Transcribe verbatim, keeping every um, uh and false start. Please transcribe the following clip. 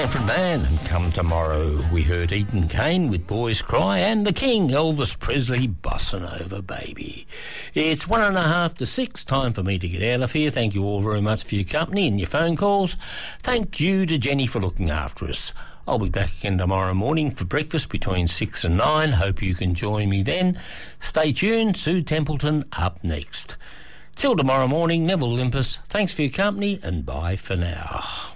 Manfred Mann, and Come Tomorrow. We heard Ethan Kane with Boys Cry, and the King, Elvis Presley, Bussin' Over Baby. It's one and a half to six, time for me to get out of here. Thank you all very much for your company and your phone calls. Thank you to Jenny for looking after us. I'll be back again tomorrow morning for breakfast between six and nine. Hope you can join me then. Stay tuned. Sue Templeton up next. Till tomorrow morning, Neville Limpus, thanks for your company and bye for now.